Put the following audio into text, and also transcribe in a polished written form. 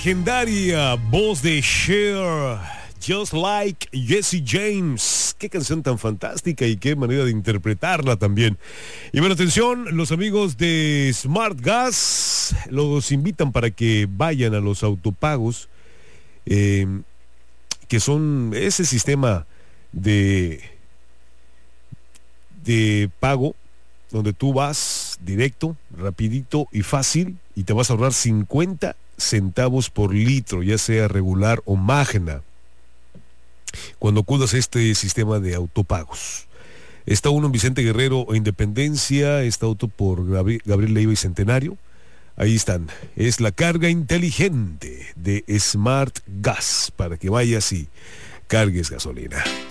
Legendaria voz de Cher, Just Like Jesse James. Qué canción tan fantástica y qué manera de interpretarla también. Y bueno, atención, los amigos de Smart Gas los invitan para que vayan a los autopagos, que son ese sistema de pago donde tú vas directo, rapidito y fácil y te vas a ahorrar 50 centavos por litro, ya sea regular o magna, cuando acudas a este sistema de autopagos. Está uno en Vicente Guerrero o Independencia, está otro por Gabriel Leiva y Centenario. Ahí están. Es la carga inteligente de Smart Gas para que vayas y cargues gasolina.